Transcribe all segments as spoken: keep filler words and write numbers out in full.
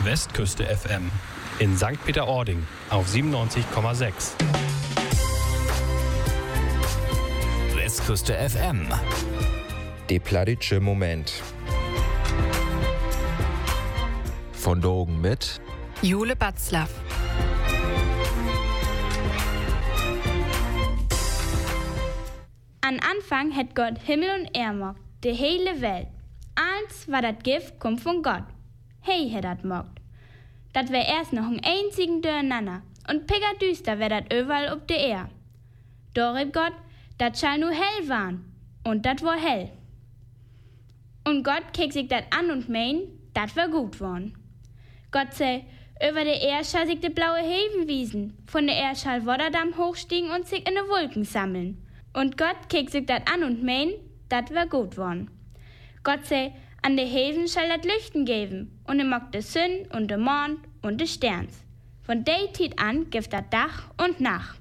Westküste F M in Sankt Peter-Ording auf siebenundneunzig Komma sechs. Westküste F M. De Pladitsche Moment. Von Dogen mit Jule Batzlaff. An Anfang hat Gott Himmel und Erd gemacht, die hele Welt. Alles, was das Gift, kommt von Gott. Hey, hat das gemacht. Das wär erst noch ein einzigen Durcheinander und picker düster wär das überall ob de Erd. Da rief Gott, das schall nur hell waren. Und das war hell. Und Gott kick sich das an und mein, das war gut worden. Gott sei, über de Erd schall sich de blaue Heven wiesen, von de Erd schall Wodderdamm hochstiegen und sich in de Wolken sammeln. Und Gott kick sich dat an und mein, dat wär gut worden. Gott sei, an de Heven schall dat Lüchten geben, und er mag de Sonne und de Mond und de Sterns. Von de Tiet an gibt dat Dach und Nacht.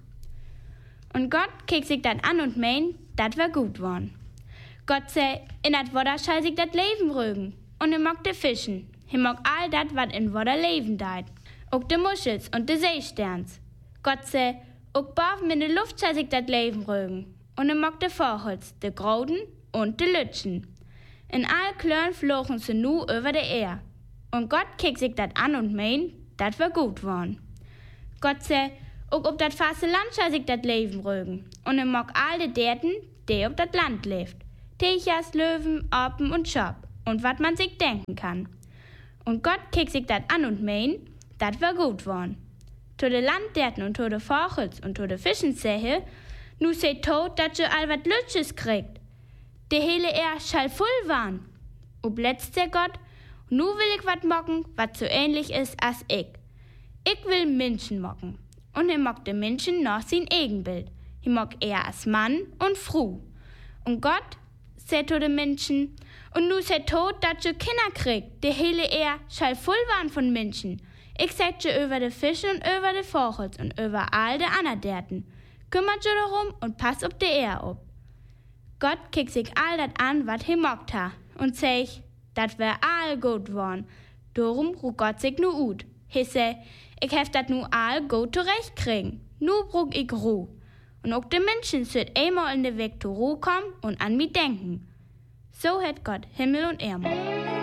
Und Gott kick sich dat an und mein, dat wär gut worden. Gott sei, in dat Wodder schall sich dat Leben rügen, und er mag de Fischen. Er mag all dat, wat in Wodder leben deit. Ook de Muschels und de Seesterns. Gott sei, ook boven in de Luft schall sich dat Leben rügen. Und er mag de Vogels, de Groden und de Lütschen. In all Klören flogen sie nu über de Erd. Und Gott kick sich dat an und mein, dat wär gut worden. Gott sei, ook ob dat faste Land schall sich dat Leben rügen. Und er mag all de Derten, de ob dat Land lebt. Techers, Löwen, Apen und Schop. Und wat man sich denken kann. Und Gott kick sich dat an und mein, dat wär gut worden. To de Landderten und to de Vogels und to de Fischen sähe, nu sei tot, dat je all wat Lütsches kriegt. De hele Erd schall voll waren. Ob letzt der Gott, nu will ich wat mocken, wat so ähnlich is as ich. Ich will Menschen mocken. Und er mock de Menschen nach sein Egenbild. Er mock er as Mann und Fru. Und Gott sei to de Menschen, und nu sei tot, dat je Kinder kriegt. De hele Erd schall voll waren von Menschen. Ich sag je über de Fische und über de Vogels und über all de Anerderten. Kümmert je darum und pass ob de Erd ob. Gott kickt sich all dat an, wat he mockt ha, und sag, dat wär all gut worn. Darum ruht Gott sich nu ut. He sag, ich hef dat nu all gut zurecht kriegen. Nu brug ich Ruh. Und auch de Menschen süd einmal in de Weg zur Ruh kommen und an mi denken. So hat Gott Himmel und Erd gemacht.